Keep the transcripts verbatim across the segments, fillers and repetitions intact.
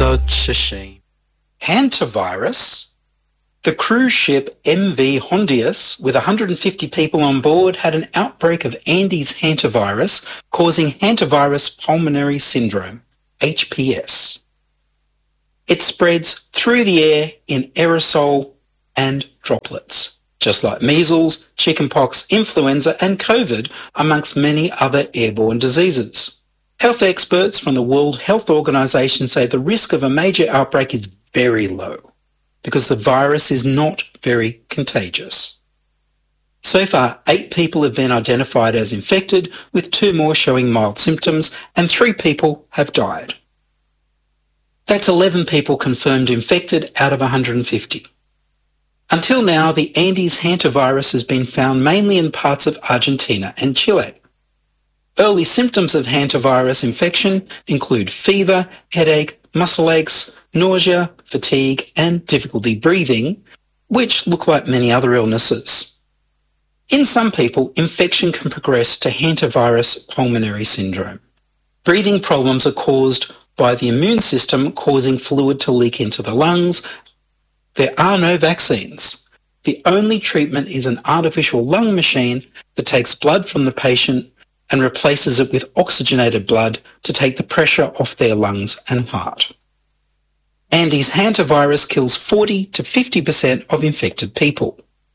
Such a shame. Hantavirus. The cruise ship M V Hondius, with one hundred fifty people on board, had an outbreak of Andes hantavirus, causing hantavirus pulmonary syndrome, H P S. It spreads through the air in aerosol and droplets, just like measles, chickenpox, influenza and COVID, amongst many other airborne diseases. Health experts from the World Health Organization say the risk of a major outbreak is very low, because the virus is not very contagious. So far, eight people have been identified as infected, with two more showing mild symptoms, and three people have died. That's eleven people confirmed infected out of one hundred fifty. Until now, the Andes hantavirus has been found mainly in parts of Argentina and Chile. Early symptoms of hantavirus infection include fever, headache, muscle aches, nausea, fatigue, and difficulty breathing, which look like many other illnesses. In some people, infection can progress to hantavirus pulmonary syndrome. Breathing problems are caused by the immune system causing fluid to leak into the lungs. There are no vaccines. The only treatment is an artificial lung machine that takes blood from the patient and replaces it with oxygenated blood to take the pressure off their lungs and heart. Andes hantavirus kills forty to fifty percent of infected people.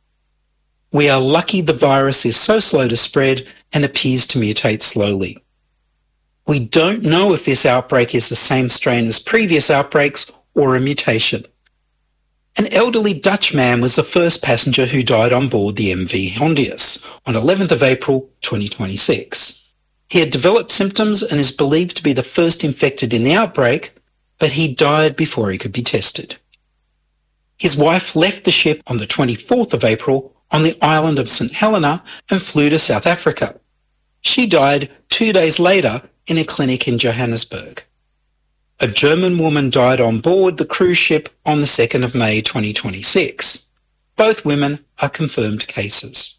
We are lucky the virus is so slow to spread and appears to mutate slowly. We don't know if this outbreak is the same strain as previous outbreaks or a mutation. An elderly Dutch man was the first passenger who died on board the M V Hondius on eleventh of April twenty twenty-six. He had developed symptoms and is believed to be the first infected in the outbreak, but he died before he could be tested. His wife left the ship on the twenty-fourth of April on the island of Saint Helena and flew to South Africa. She died two days later in a clinic in Johannesburg. A German woman died on board the cruise ship on the second of May twenty twenty-six. Both women are confirmed cases.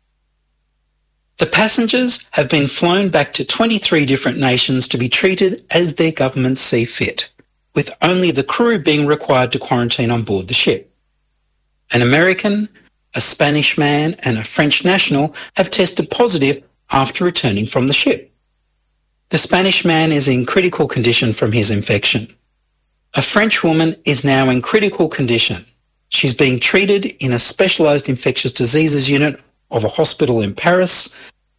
The passengers have been flown back to twenty-three different nations to be treated as their governments see fit, with only the crew being required to quarantine on board the ship. An American, a Spanish man and a French national have tested positive after returning from the ship. The Spanish man is in critical condition from his infection. A French woman is now in critical condition. She's being treated in a specialised infectious diseases unit of a hospital in Paris.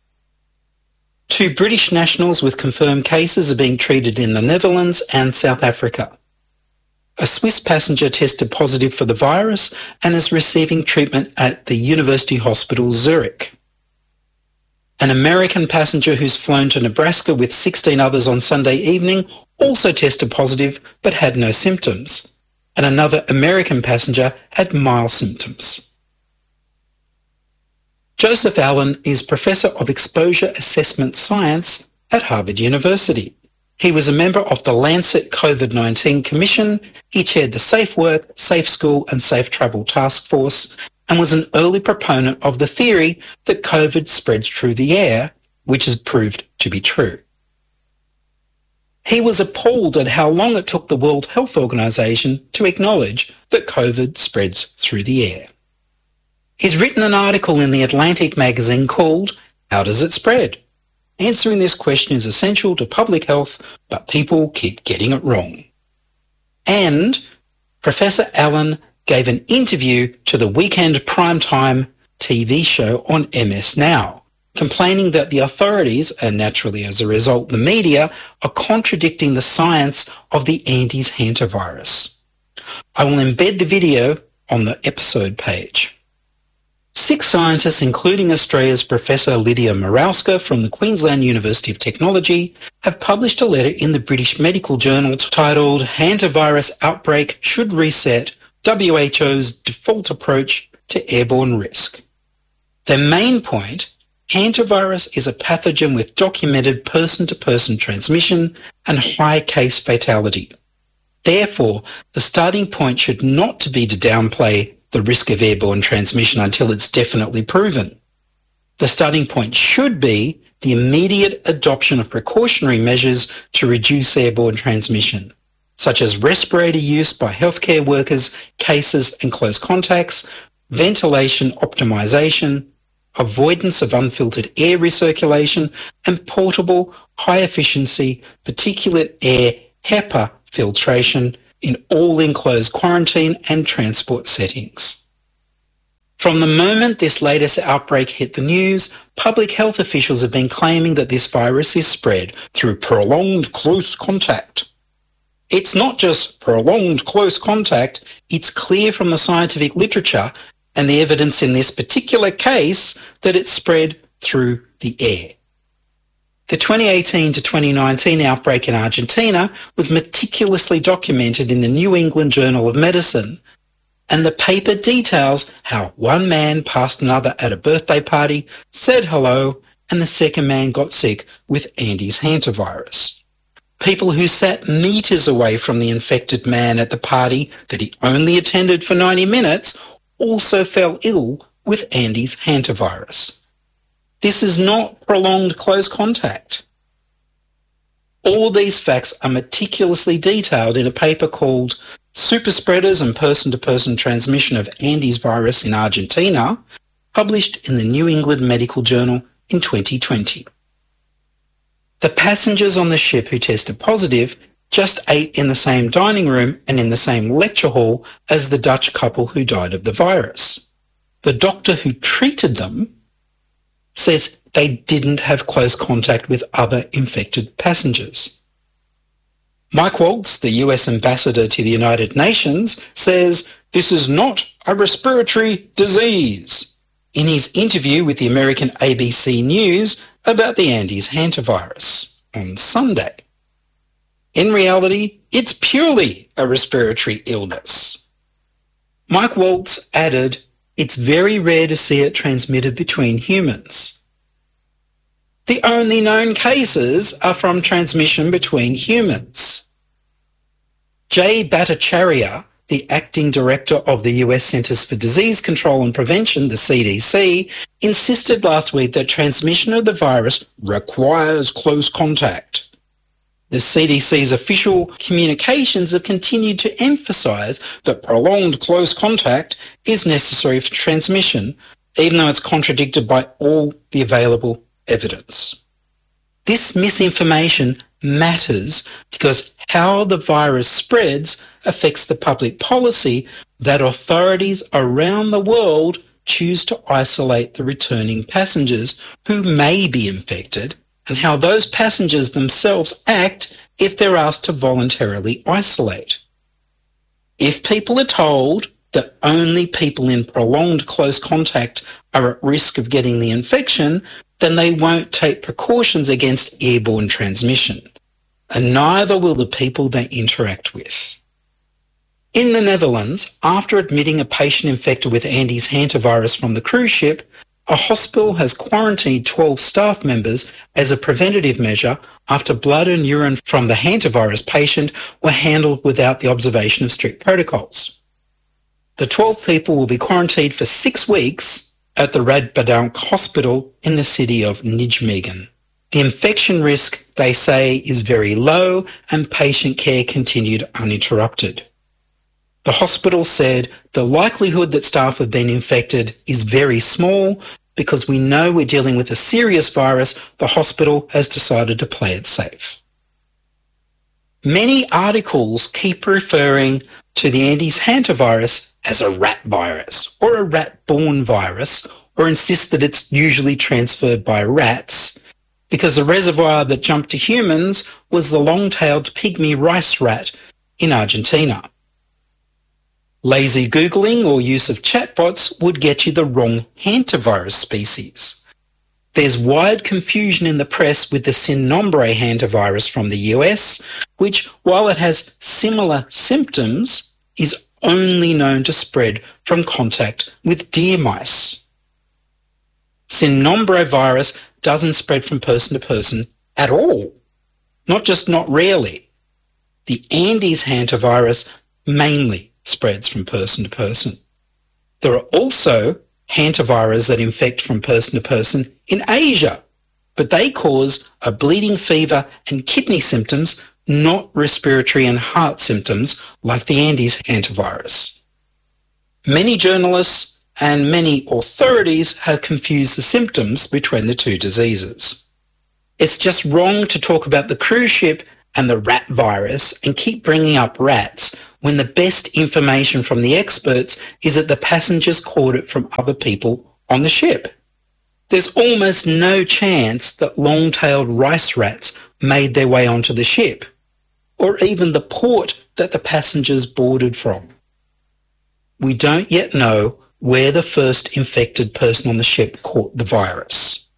Two British nationals with confirmed cases are being treated in the Netherlands and South Africa. A Swiss passenger tested positive for the virus and is receiving treatment at the University Hospital Zurich. An American passenger who's flown to Nebraska with sixteen others on Sunday evening also tested positive but had no symptoms, and another American passenger had mild symptoms. Joseph Allen is Professor of Exposure Assessment Science at Harvard University. He was a member of the Lancet COVID nineteen Commission. He chaired the Safe Work, Safe School and Safe Travel Task Force, and was an early proponent of the theory that COVID spreads through the air, which has proved to be true. He was appalled at how long it took the World Health Organization to acknowledge that COVID spreads through the air. He's written an article in The Atlantic magazine called How Does It Spread? Answering this question is essential to public health, but people keep getting it wrong. And Professor Allen gave an interview to the weekend primetime T V show on M S Now, complaining that the authorities, and naturally as a result the media, are contradicting the science of the Andes hantavirus. I will embed the video on the episode page. Six scientists, including Australia's Professor Lydia Marowska from the Queensland University of Technology, have published a letter in the British Medical Journal titled Hantavirus Outbreak Should Reset W H O's Default Approach to Airborne Risk. Their main point, hantavirus is a pathogen with documented person-to-person transmission and high case fatality. Therefore, the starting point should not to be to downplay the risk of airborne transmission until it's definitely proven. The starting point should be the immediate adoption of precautionary measures to reduce airborne transmission, such as respirator use by healthcare workers, cases and close contacts, ventilation optimisation, avoidance of unfiltered air recirculation, and portable, high-efficiency particulate air HEPA filtration in all enclosed quarantine and transport settings. From the moment this latest outbreak hit the news, public health officials have been claiming that this virus is spread through prolonged close contact. It's not just prolonged close contact, it's clear from the scientific literature and the evidence in this particular case that it's spread through the air. The twenty eighteen to twenty nineteen outbreak in Argentina was meticulously documented in the New England Journal of Medicine, and the paper details how one man passed another at a birthday party, said hello, and the second man got sick with Andes hantavirus. People who sat metres away from the infected man at the party that he only attended for ninety minutes also fell ill with Andes hantavirus. This is not prolonged close contact. All these facts are meticulously detailed in a paper called Superspreaders and Person-to-Person Transmission of Andes Virus in Argentina, published in the New England Medical Journal in twenty twenty. The passengers on the ship who tested positive just ate in the same dining room and in the same lecture hall as the Dutch couple who died of the virus. The doctor who treated them says they didn't have close contact with other infected passengers. Mike Waltz, the U S ambassador to the United Nations, says this is not a respiratory disease in his interview with the American A B C News about the Andes hantavirus on Sunday. In reality, it's purely a respiratory illness. Mike Waltz added, it's very rare to see it transmitted between humans. The only known cases are from transmission between humans. Jay Bhattacharya, the acting director of the U S Centers for Disease Control and Prevention, the C D C, insisted last week that transmission of the virus requires close contact. The C D C's official communications have continued to emphasise that prolonged close contact is necessary for transmission, even though it's contradicted by all the available evidence. This misinformation matters because how the virus spreads affects the public policy that authorities around the world choose to isolate the returning passengers who may be infected, and how those passengers themselves act if they're asked to voluntarily isolate. If people are told that only people in prolonged close contact are at risk of getting the infection, then they won't take precautions against airborne transmission, and neither will the people they interact with. In the Netherlands, after admitting a patient infected with Andes hantavirus from the cruise ship, a hospital has quarantined twelve staff members as a preventative measure after blood and urine from the hantavirus patient were handled without the observation of strict protocols. The twelve people will be quarantined for six weeks at the Radboudouc Hospital in the city of Nijmegen. The infection risk, they say, is very low and patient care continued uninterrupted. The hospital said the likelihood that staff have been infected is very small because we know we're dealing with a serious virus. The hospital has decided to play it safe. Many articles keep referring to the Andes hantavirus as a rat virus or a rat-borne virus, or insist that it's usually transferred by rats, because the reservoir that jumped to humans was the long-tailed pygmy rice rat in Argentina. Lazy Googling or use of chatbots would get you the wrong hantavirus species. There's wide confusion in the press with the Sin Nombre hantavirus from the U S, which, while it has similar symptoms, is only known to spread from contact with deer mice. Sin Nombre virus doesn't spread from person to person at all, not just not rarely. The Andes hantavirus mainly spreads from person to person. There are also hantavirus that infect from person to person in Asia, but they cause a bleeding fever and kidney symptoms, not respiratory and heart symptoms like the Andes hantavirus. Many journalists and many authorities have confused the symptoms between the two diseases. It's just wrong to talk about the cruise ship and the rat virus and keep bringing up rats when the best information from the experts is that the passengers caught it from other people on the ship. There's almost no chance that long-tailed rice rats made their way onto the ship, or even the port that the passengers boarded from. We don't yet know where the first infected person on the ship caught the virus.